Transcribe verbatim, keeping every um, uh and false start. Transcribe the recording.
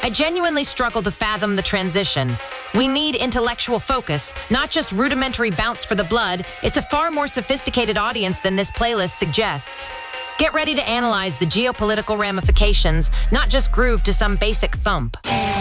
I genuinely struggle to fathom the transition. We need intellectual focus, not just rudimentary bounce for the blood. It's a far more sophisticated audience than this playlist suggests. Get ready to analyze the geopolitical ramifications, not just groove to some basic thump.